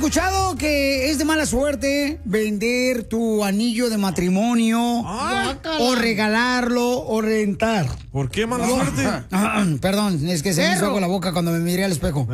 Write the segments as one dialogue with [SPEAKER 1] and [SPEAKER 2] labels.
[SPEAKER 1] escuchado que es de mala suerte vender tu anillo de matrimonio o regalarlo o rentar?
[SPEAKER 2] ¿Por qué mala suerte?
[SPEAKER 1] Perdón, es que se me hizo agua la boca cuando me miré al espejo.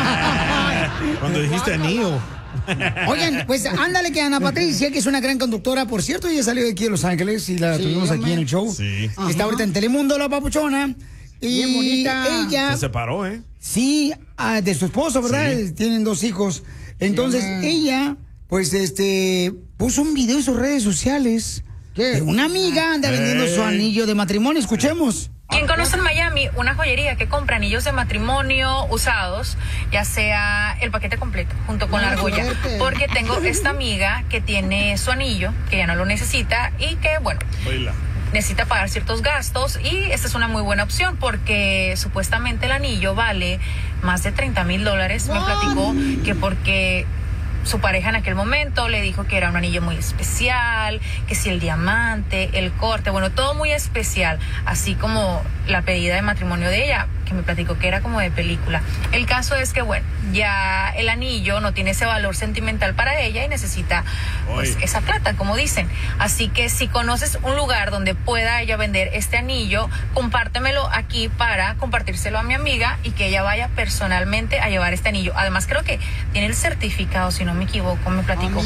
[SPEAKER 2] Cuando dijiste anillo.
[SPEAKER 1] Oigan, pues ándale que Ana Patricia, que es una gran conductora, por cierto, ella salió de aquí de Los Ángeles y la tuvimos aquí en el show.
[SPEAKER 2] Sí.
[SPEAKER 1] Está ahorita en Telemundo, la papuchona. Y
[SPEAKER 3] bien bonita.
[SPEAKER 1] ella...
[SPEAKER 2] Se separó, ¿eh?
[SPEAKER 1] Sí, de su esposo, ¿verdad?
[SPEAKER 2] Sí.
[SPEAKER 1] Tienen 2 hijos. Entonces, ella, pues, puso un video en sus redes sociales.
[SPEAKER 3] ¿Qué?
[SPEAKER 1] Una amiga anda vendiendo su anillo de matrimonio. Escuchemos.
[SPEAKER 4] Quien conoce en Miami una joyería que compra anillos de matrimonio usados, ya sea el paquete completo junto con la argolla, porque tengo esta amiga que tiene su anillo, que ya no lo necesita y que, bueno, necesita pagar ciertos gastos, y esta es una muy buena opción porque supuestamente el anillo vale más de $30,000. Me platicó que porque su pareja en aquel momento le dijo que era un anillo muy especial, que si el diamante, el corte, bueno, todo muy especial, así como la pedida de matrimonio de ella, que me platicó que era como de película. El caso es que, bueno, ya el anillo no tiene ese valor sentimental para ella y necesita, pues, esa plata, como dicen. Así que si conoces un lugar donde pueda ella vender este anillo, compártemelo aquí para compartírselo a mi amiga y que ella vaya personalmente a llevar este anillo. Además, creo que tiene el certificado, si no me equivoco, me platicó.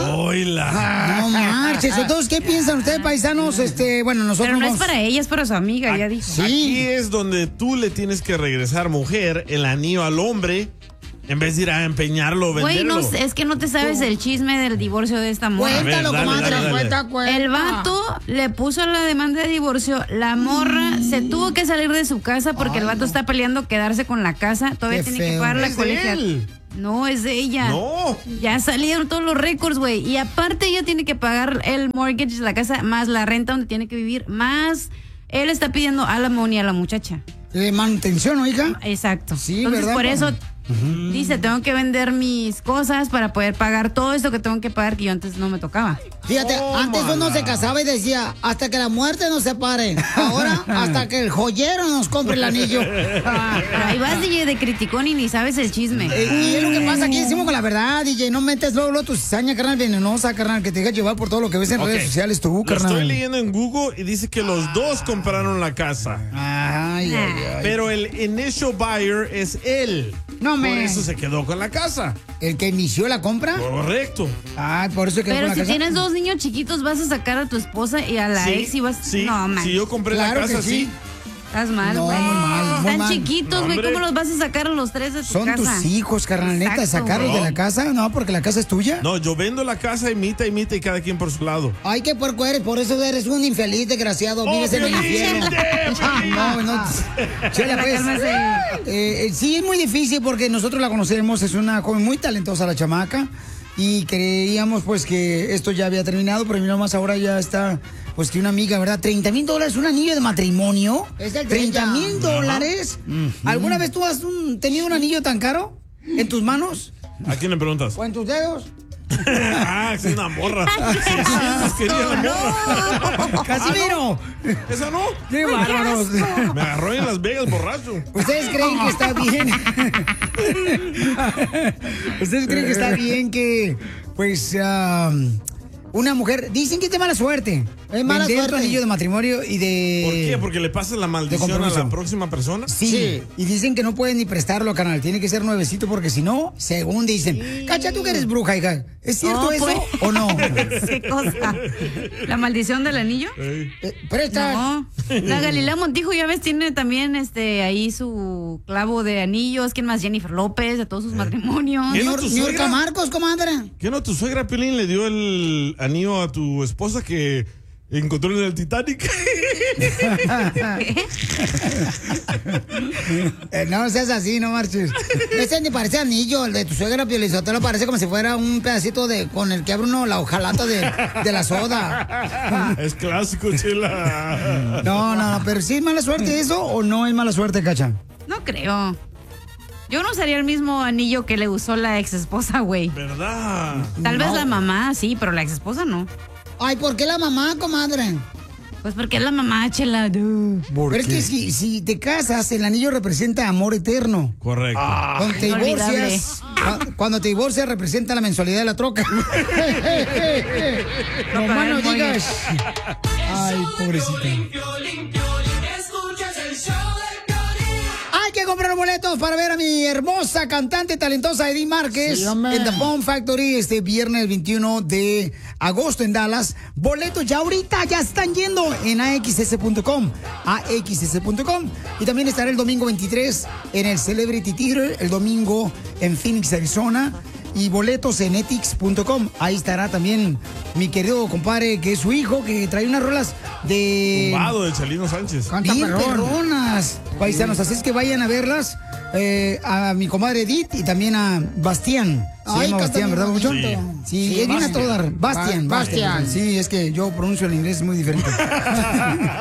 [SPEAKER 1] No marches. Entonces, ¿qué piensan ustedes, paisanos? Bueno, nosotros
[SPEAKER 5] Pero no es para ella, es para su amiga, ya dijo.
[SPEAKER 1] Sí.
[SPEAKER 2] Aquí es donde tú le tienes que regresar, mujer, el anillo al hombre en vez de ir a empeñarlo o venderlo.
[SPEAKER 5] Güey, no, es que no te sabes el chisme del divorcio de esta mujer.
[SPEAKER 3] Cuéntalo, comadre,
[SPEAKER 2] dale.
[SPEAKER 3] cuenta.
[SPEAKER 5] El vato le puso la demanda de divorcio, la morra se tuvo que salir de su casa porque el vato está peleando quedarse con la casa, todavía tiene que pagar la
[SPEAKER 2] Es de
[SPEAKER 5] colegiatura.
[SPEAKER 2] él.
[SPEAKER 5] No, es de ella.
[SPEAKER 2] No.
[SPEAKER 5] Ya salieron todos los récords, güey. Y aparte ella tiene que pagar el mortgage de la casa, más la renta donde tiene que vivir, más él está pidiendo alimony a la muchacha.
[SPEAKER 1] Manutención, oiga.
[SPEAKER 5] Exacto.
[SPEAKER 1] Sí,
[SPEAKER 5] entonces,
[SPEAKER 1] ¿verdad?
[SPEAKER 5] por eso dice, tengo que vender mis cosas para poder pagar todo esto que tengo que pagar, que yo antes no me tocaba.
[SPEAKER 1] Fíjate, antes uno se casaba y decía, hasta que la muerte nos separe. Ahora, hasta que el joyero nos compre el anillo.
[SPEAKER 5] Pero ahí vas, DJ, de criticón y ni sabes el chisme.
[SPEAKER 1] Y es lo que pasa, aquí decimos con la verdad, DJ. No metes luego tu cizaña, carnal, venenosa, carnal, que te deja llevar por todo lo que ves en redes sociales tú,
[SPEAKER 2] Lo
[SPEAKER 1] carnal.
[SPEAKER 2] estoy leyendo en Google y dice que los dos compraron la casa.
[SPEAKER 1] Ay.
[SPEAKER 2] Pero el initial buyer es él.
[SPEAKER 1] No,
[SPEAKER 2] Por
[SPEAKER 1] me.
[SPEAKER 2] eso se quedó con la casa.
[SPEAKER 1] ¿El que inició la compra?
[SPEAKER 2] Correcto.
[SPEAKER 1] Ay, por eso quedó
[SPEAKER 5] Pero
[SPEAKER 1] con la
[SPEAKER 5] si
[SPEAKER 1] casa.
[SPEAKER 5] tienes 2 niños chiquitos, vas a sacar a tu esposa y a la
[SPEAKER 2] Sí,
[SPEAKER 5] ex y vas...
[SPEAKER 2] sí.
[SPEAKER 5] No, man.
[SPEAKER 2] Si yo compré
[SPEAKER 1] Claro
[SPEAKER 2] la
[SPEAKER 1] que
[SPEAKER 2] casa,
[SPEAKER 1] sí.
[SPEAKER 2] sí.
[SPEAKER 5] Estás mal,
[SPEAKER 1] No,
[SPEAKER 5] güey.
[SPEAKER 1] muy mal, muy
[SPEAKER 5] Están
[SPEAKER 1] mal.
[SPEAKER 5] chiquitos, güey.
[SPEAKER 2] Hombre.
[SPEAKER 5] ¿Cómo los vas a sacar a los 3 de tu
[SPEAKER 1] Son
[SPEAKER 5] casa?
[SPEAKER 1] tus hijos, carnal, neta,
[SPEAKER 5] Exacto,
[SPEAKER 1] sacarlos
[SPEAKER 2] güey.
[SPEAKER 1] de la casa. No, porque la casa es tuya.
[SPEAKER 2] No, yo vendo la casa y mitad y cada quien por su lado.
[SPEAKER 1] Ay, qué puerco eres, por eso eres un infeliz, desgraciado. Vives en el
[SPEAKER 2] Piolín,
[SPEAKER 1] infierno. No. Chela, pues, sí, es muy difícil porque nosotros la conocemos, es una joven muy talentosa la chamaca. Y creíamos pues que esto ya había terminado, pero mira más ahora ya está, pues que una amiga, ¿verdad? $30,000, un anillo de matrimonio.
[SPEAKER 3] Es el de
[SPEAKER 1] $30,000. ¿Alguna vez tú has tenido un anillo tan caro en tus manos
[SPEAKER 2] ¿A quién le preguntas?
[SPEAKER 1] o en tus dedos?
[SPEAKER 2] Es una morra. Quería la morra.
[SPEAKER 1] ¡Casimiro!
[SPEAKER 2] ¿Esa no?
[SPEAKER 1] ¡Qué bárbaros!
[SPEAKER 2] Me agarró en Las Vegas borracho.
[SPEAKER 1] ¿Ustedes creen que está bien? ¿Ustedes creen que está bien que, pues, una mujer... Dicen que es de mala suerte.
[SPEAKER 3] Es mala
[SPEAKER 1] vender tu
[SPEAKER 3] suerte.
[SPEAKER 1] anillo de matrimonio y de...
[SPEAKER 2] ¿Por qué? ¿Porque le pasa la maldición a
[SPEAKER 1] compromiso.
[SPEAKER 2] la próxima persona?
[SPEAKER 1] Sí. Y dicen que no pueden ni prestarlo, carnal. Tiene que ser nuevecito porque si no, según dicen. Cacha, tú que eres bruja, hija. ¿Es cierto
[SPEAKER 5] No,
[SPEAKER 1] eso
[SPEAKER 5] pues.
[SPEAKER 1] o no?
[SPEAKER 5] ¿Qué cosa? ¿La maldición del anillo?
[SPEAKER 1] Presta.
[SPEAKER 5] No. La Galilea Montijo, ya ves, tiene también ahí su clavo de anillos. ¿Quién más? Jennifer López, de todos sus matrimonios.
[SPEAKER 2] ¿Quién no, tu
[SPEAKER 1] Niurka
[SPEAKER 2] suegra?
[SPEAKER 1] Marcos, comadre.
[SPEAKER 2] ¿Qué no tu suegra, Piolín, le dio el anillo a tu esposa que encontró en el Titanic?
[SPEAKER 1] No seas así, no marches. Ese ni parece anillo, el de tu suegra Piolizotelo parece como si fuera un pedacito de con el que abre uno la hojalata de la soda.
[SPEAKER 2] Es clásico, chela.
[SPEAKER 1] No, pero ¿sí es mala suerte eso o no es mala suerte, Cacha?
[SPEAKER 5] No creo. Yo no usaría el mismo anillo que le usó la ex esposa, güey.
[SPEAKER 2] ¿Verdad?
[SPEAKER 5] Tal vez la mamá, sí, pero la ex esposa no.
[SPEAKER 1] Ay, ¿por qué la mamá, comadre?
[SPEAKER 5] Pues porque es la mamá, chela.
[SPEAKER 1] Pero es que si te casas, el anillo representa amor eterno.
[SPEAKER 2] Correcto.
[SPEAKER 1] Cuando te
[SPEAKER 5] inolvidable.
[SPEAKER 1] divorcias, Cuando te divorcias representa la mensualidad de la troca. No más no digas. Ay, pobrecita. Hay que comprar boletos para ver a mi hermosa cantante talentosa Edith Márquez en The Bomb Factory este viernes 21 de agosto en Dallas. Boletos ya ahorita ya están yendo en AXS.com. Y también estará el domingo 23 en el Celebrity Theater, el domingo en Phoenix, Arizona. Y boletos en etix.com. Ahí estará también mi querido compadre, que es su hijo, que trae unas rolas de...
[SPEAKER 2] Tumbado de Chalino Sánchez.
[SPEAKER 1] Bien perronas, paisanos. Así es que vayan a verlas. A mi comadre Edith y también a Bastián. Se llama Bastián, ¿verdad, mucho? Sí, es bien a todo dar. Bastián. Sí, es que yo pronuncio el inglés muy diferente.